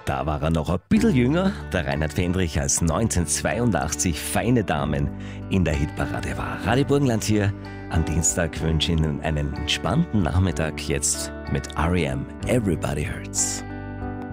Da war er noch ein bisschen jünger, der Reinhard Fendrich, als 1982 Feine Damen in der Hitparade war. Radio Burgenland hier am Dienstag wünsche Ihnen einen entspannten Nachmittag jetzt mit R.E.M. Everybody Hurts.